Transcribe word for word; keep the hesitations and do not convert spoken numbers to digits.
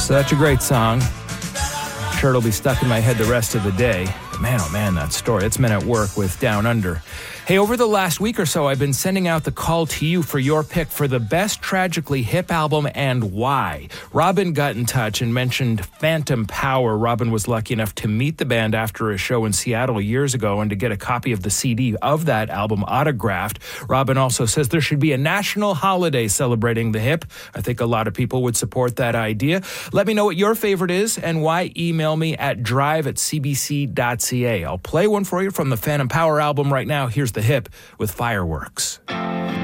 Such a great song. I'm sure it'll be stuck in my head the rest of the day. But man, oh man, that story. It's Men at Work with Down Under. Hey, over the last week or so, I've been sending out the call to you for your pick for the best tragically hip album and why. Robin got in touch and mentioned Phantom Power. Robin was lucky enough to meet the band after a show in Seattle years ago and to get a copy of the C D of that album autographed. Robin also says there should be a national holiday celebrating the hip. I think a lot of people would support that idea. Let me know what your favorite is and why. Email me at drive at c b c dot c a. I'll play one for you from the Phantom Power album right now. Here's The Hip with Fireworks.